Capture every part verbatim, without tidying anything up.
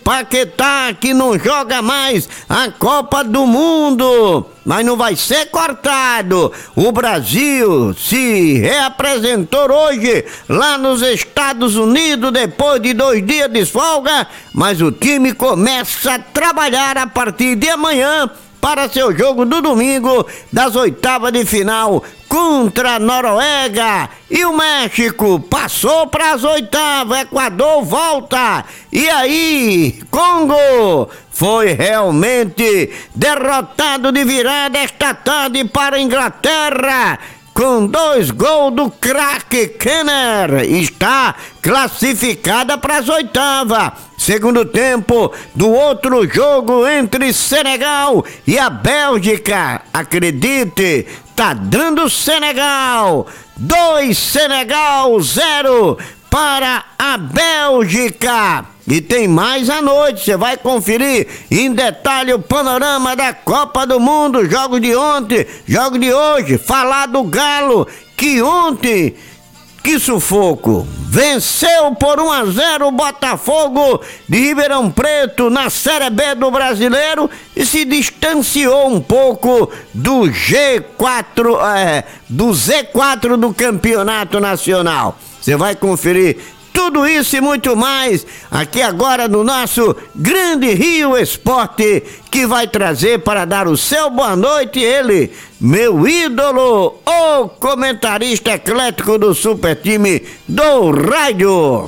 Paquetá que não joga mais a Copa do Mundo, mas não vai ser cortado. O Brasil se reapresentou hoje lá nos Estados Unidos depois de dois dias de folga, mas o time começa a trabalhar a partir de amanhã para seu jogo do domingo das oitavas de final contra a Noruega. E o México passou para as oitavas, Equador volta. E aí, Congo foi realmente derrotado de virada esta tarde para a Inglaterra, com dois gols do craque Kenner, está classificada para as oitavas. Segundo tempo do outro jogo entre Senegal e a Bélgica, acredite, tá dando Senegal. Dois Senegal, zero para a Bélgica. E tem mais à noite, você vai conferir em detalhe o panorama da Copa do Mundo, jogos de ontem, jogos de hoje, falar do Galo, que ontem, que sufoco, venceu por um a zero o Botafogo de Ribeirão Preto na Série B do Brasileiro e se distanciou um pouco do G quatro, é, do Z quatro do Campeonato Nacional. Você vai conferir tudo isso e muito mais aqui agora no nosso Grande Rio Esporte, que vai trazer para dar o seu boa noite ele, meu ídolo, o comentarista eclético do super time do rádio.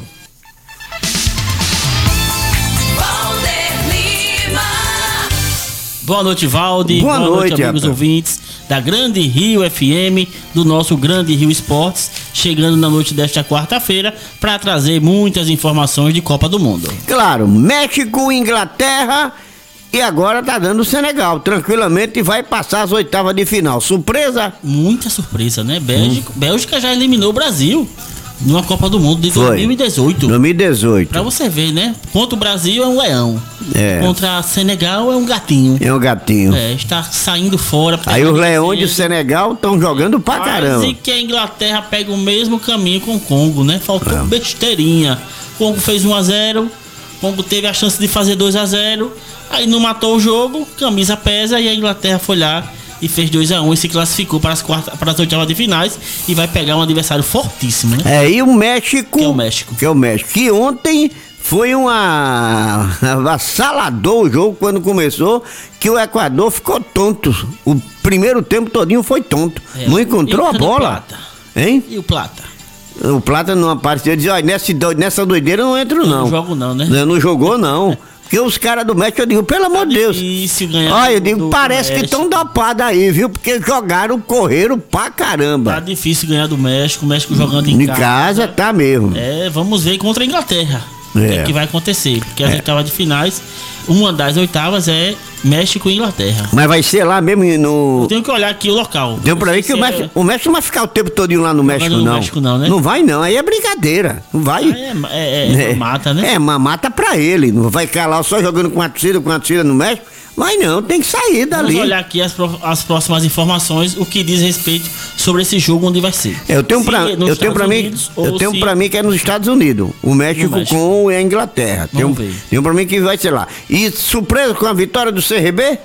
Boa noite, Valde. Boa, Boa noite, noite, amigos rapaz. ouvintes da Grande Rio F M, do nosso Grande Rio Esportes, chegando na noite desta quarta-feira para trazer muitas informações de Copa do Mundo. Claro, México, Inglaterra e agora tá dando Senegal, tranquilamente vai passar as oitavas de final. Surpresa? Muita surpresa, né? Bélgica, hum. Bélgica já eliminou o Brasil numa Copa do Mundo de Foi. dois mil e dezoito. dois mil e dezoito. Pra você ver, né? Contra o Brasil é um leão. É. Contra a Senegal é um gatinho. É um gatinho. É, está saindo fora. Aí os leões de Senegal estão jogando pra Quase caramba. que a Inglaterra pega o mesmo caminho com o Congo, né? Faltou é. besteirinha. O Congo fez um a zero. O Congo teve a chance de fazer dois a zero. Aí não matou o jogo, camisa pesa e a Inglaterra foi lá e fez dois a um e se classificou para as, quartas, para as oitavas de finais e vai pegar um adversário fortíssimo, né? É, e o México... Que é o México. Que é o México. Que ontem foi uma... avassalador o jogo quando começou, que o Equador ficou tonto. O primeiro tempo todinho foi tonto. É. Não encontrou a bola. Plata? Hein? E o Plata? O Plata não apareceu. Dizia, olha, nessa, nessa doideira eu não entro não. Não jogo não, né? Não, não jogou não. Porque os caras do México, eu digo, pelo amor de Deus. Difícil ganhar. Olha, eu digo, parece que estão dopados aí, viu? Porque jogaram, correram pra caramba. Tá difícil ganhar do México, o México jogando em, em casa. Em casa tá mesmo. É, vamos ver contra a Inglaterra. É. O que, é que vai acontecer? Porque as É. oitavas de finais, uma das oitavas é México e Inglaterra. Mas vai ser lá mesmo no... Eu tenho que olhar aqui o local. Deu pra ver que o México, é... o México não vai ficar o tempo todinho lá no México, no não. México, não, né? Não vai, não. Aí é brincadeira. Não vai. Ah, é, é, é, é mata, né? É, mas mata pra ele. Não vai ficar lá só jogando com a torcida, com a torcida no México. Mas não, tem que sair dali. Vamos olhar aqui as, as próximas informações, o que diz respeito sobre esse jogo, onde vai ser. É, eu tenho pra, eu tenho pra mim, eu tenho pra mim que é nos Estados Unidos. O México, México. com a Inglaterra. Tenho, tenho pra mim que vai ser lá. E surpresa com a vitória do C R B?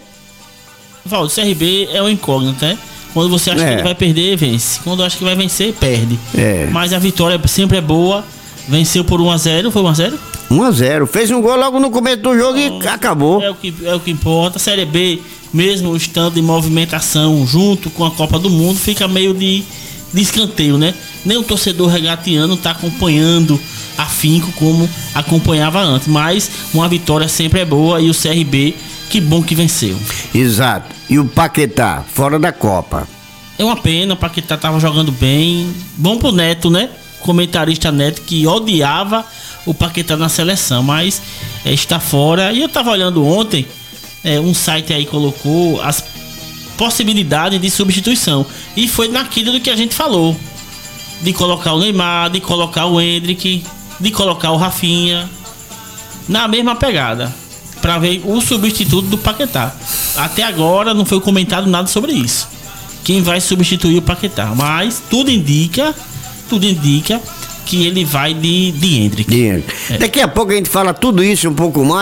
Val, o C R B é um incógnito, né? Quando você acha é. que ele vai perder, vence. Quando acha que vai vencer, perde. É. Mas a vitória sempre é boa. Venceu por um a zero, foi um a zero? um a zero. Fez um gol logo no começo do jogo então, e acabou. É o, que, é o que importa. A Série B, mesmo estando em movimentação junto com a Copa do Mundo, fica meio de, de escanteio, né? Nem o torcedor regatiano está acompanhando afinco como acompanhava antes. Mas uma vitória sempre é boa e o C R B, que bom que venceu. Exato. E o Paquetá, fora da Copa. É uma pena, o Paquetá tava jogando bem. Bom pro Neto, né? Comentarista Neto, que odiava o Paquetá na seleção, mas é, está fora. E eu tava olhando ontem, é, um site aí colocou as possibilidades de substituição. E foi naquilo do que a gente falou. De colocar o Neymar, de colocar o Endrick, de colocar o Rafinha. Na mesma pegada. Para ver o substituto do Paquetá. Até agora não foi comentado nada sobre isso. Quem vai substituir o Paquetá? Mas tudo indica, tudo indica que ele vai de, de Endrick. É. Daqui a pouco a gente fala tudo isso um pouco mais.